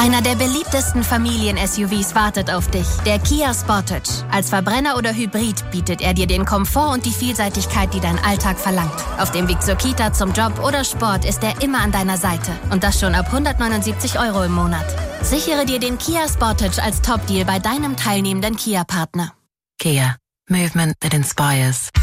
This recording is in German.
Einer der beliebtesten Familien-SUVs wartet auf dich, der Kia Sportage. Als Verbrenner oder Hybrid bietet er dir den Komfort und die Vielseitigkeit, die dein Alltag verlangt. Auf dem Weg zur Kita, zum Job oder Sport ist er immer an deiner Seite. Und das schon ab 179 € im Monat. Sichere dir den Kia Sportage als Top-Deal bei deinem teilnehmenden Kia-Partner. Kia. Movement that inspires.